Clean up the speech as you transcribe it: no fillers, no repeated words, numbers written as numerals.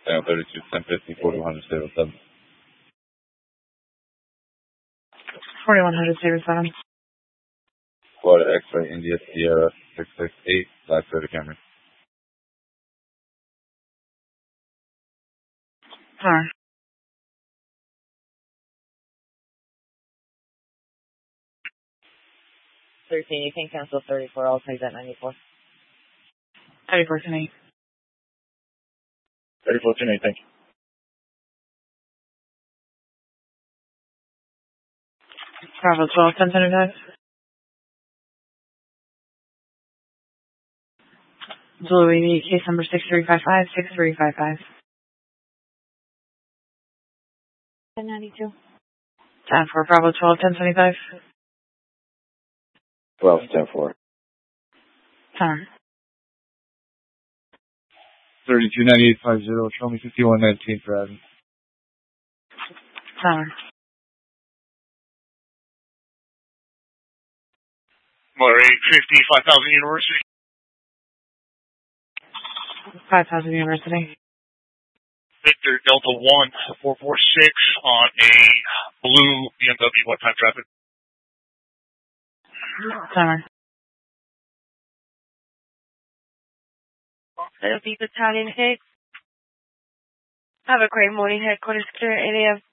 Channel 32, 1050, 4107. 4107. Florida X-Ray India Sierra 668, Black Toyota Camry. Sorry. 13, you can cancel 34, I'll take that 94. 34 tonight. 34 tonight, thank you. Bravo 12, 1075. Zulu, we need case number 6355, 6355. 1092. 10 for Bravo 12, 1025. 12, 10-4. 10. 329850, show me 5119 for Adam. 10. Motor 850, 5000 University. 5000 University. Victor Delta 1446 on a blue BMW. What time traffic? 10. That'll be Battalion 6. Have a great morning, headquarters clear area.